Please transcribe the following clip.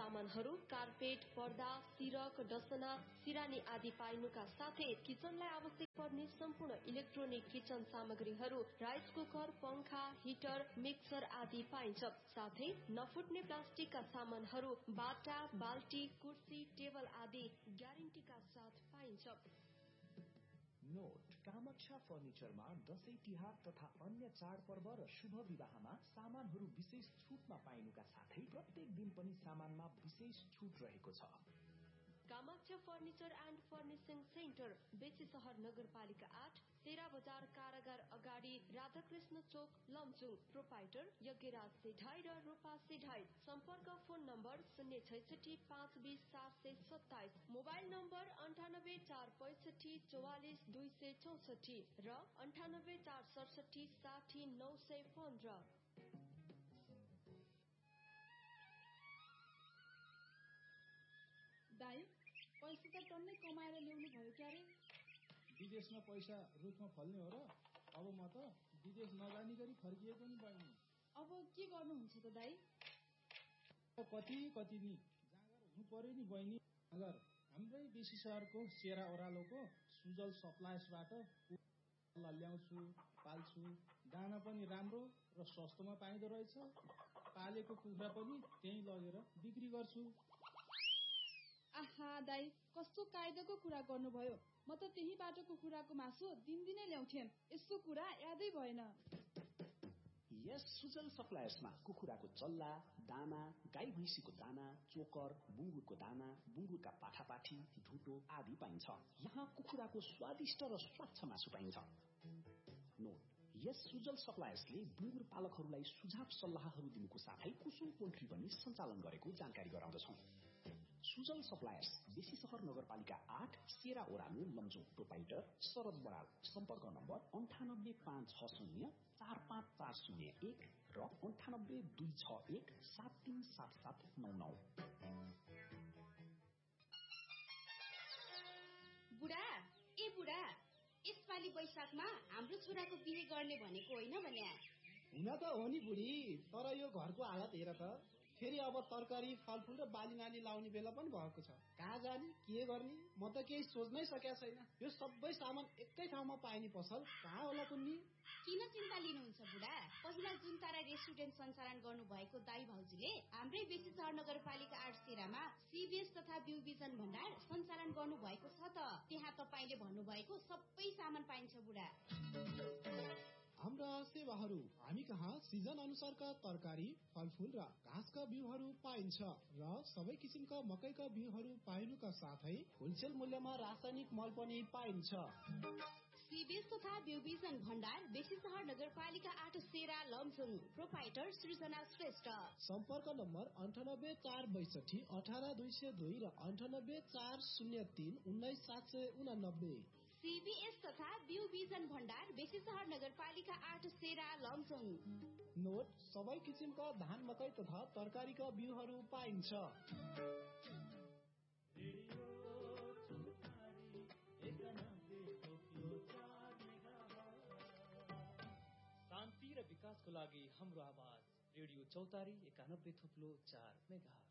सामानहरू, कार्पेट, पर्दा, सिरक, डसना, सिरानी आदि पाइनुका साथै किचनलाई आवश्यक पर्ने सम्पूर्ण इलेक्ट्रोनिक किचन सामग्रीहरू, राइस कुकर, पंखा, हिटर, मिक्सर आदि पाइन्छ। साथै नफुट्ने प्लास्टिकका सामानहरू, बाटा, बाल्टी, कुर्सी, टेबल आदि ग्यारेन्टीका साथ पाइन्छ। नोट: कामाक्षा फर्निचरमा दशैं तिहार तथा अन्य चाडपर्व र शुभ विवाहमा सामानहरू विशेष छुटमा पाइनुका साथै प्रत्येक दिन पनि सामानमा विशेष छुट रहेको छ। Kamaksha furniture and furnishing centre, बेसी सहर नगरपालिका 8, तेरा बजार कारागार अगाडि, राधाकृष्ण चोक, लमजुङ। प्रोपाइटर यज्ञराज सेढाई र रूपा सेढाई। सम्पर्क फोन नम्बर 066-520-727, मोबाइल नम्बर 98-465-44-264 र 98-467-60-915। दाइ, पैसा त टन्नै कमाएर ल्याउनु भयो क्यारे? विदेशमा पैसा रुखमा फल्ने हो र? अब म त विदेश नजानी गरी फर्किए पनि बहिनी। अब के गर्नुहुन्छ त दाइ? कति नि जाँगर हुनु पर्यो नि बहिनी। जाँगर हाम्रै बेसी सहरको सेरा ओह्रालोको सुजल सप्लायर्सबाट ल्याउँछु, पाल्छु। दाना पनि राम्रो र सस्तोमा पाइँदो रहेछ। पालेको कुखुरा पनि त्यही लगेर बिक्री गर्छु। आहा दाइ, कस्तो कायदाको कुरा गर्नुभयो। म त त्यही बाटोको कुखुराको मासु दिनदिनै ल्याउँथेँ। यस्तो कुरा यादै भएन। यस सुजल सप्लायर्समा कुखुराको चल्ला, दाना, गाई भैँसीको दाना, चोकर, बुङ्गुरको दाना, बुङ्गुरका पाठापाठी, ढुटो आदि पाइन्छ। यहाँ कुखुराको स्वादिष्ट र स्वच्छ मासु पाइन्छ। नोट: यस सुजल सप्लायर्सले बुङ्गुर पालकहरूलाई सुझाव सल्लाहहरू दिनुको साथै कुसुम पोल्ट्री पनि सञ्चालन गरेको जानकारी गराउँदछौं। सुजल सप्लायर्स, बेसी सहर नगरपालिका 8, सेरा ओरालो, लमजुङ। प्रोपाइटर शरद बराल। सम्पर्क नम्बर 98-560-45401 र 98-261-737799। बुढा, ए बुढा, यसपालि वैशाखमा हाम्रो छोराको बिहे गर्ने भनेको होइन भन्या? हुन त हो नि बुढी, तर यो घरको हालत हेर त। फेरि अब तरकारी, फलफुल र बाली नाली लाउने बेला पनि भएको छ। कहाँ जाने, के गर्ने, म त केही सोच्नै सकेका छैन। यो सबै सामान एकै ठाउँमा पाइने पसल कहाँ होला कुन्नी? किन चिन्ता लिनुहुन्छ बुढा? पहिला जुन तारा रेस्टुरेन्ट सञ्चालन गर्नु भएको दाई भाउजूले हाम्रै बेसी सहर नगरपालिका 8 सेरामा सीबीएस तथा ब्यू विजन भण्डार सञ्चालन गर्नु भएको छ त। त्यहाँ तपाईले भन्नुभएको सबै सामान पाइन्छ बुढा। हाम्रा सेवाहरू: हामी कहाँ सिजन अनुसारका तरकारी, फलफुल र घाँसका बिउहरू पाइन्छ र सबै किसिमका मकैका बिउहरू पाइनुका साथै होलसेल मूल्यमा रासायनिक मल पनि पाइन्छ। सीबीएस तथा ब्यू विजन भण्डार, बेसी सहर नगरपालिका 8 सेरा, लमजुङ। प्रोपाइटर सृजना श्रेष्ठ। सम्पर्क नम्बर 98-462-18202 र 98-403-19789। सीबीएस तथा ब्यू विजन भण्डार, बेसी सहर नगरपालिका 8 सेरा, लमजुङ। नोट: सबै किसिमका धान, मकै तथा तरकारीका बिउहरू पाइन्छ। शान्ति र विकासको लागि हाम्रो आवाज, रेडियो चौतारी 91.4 मेगाहर्ज।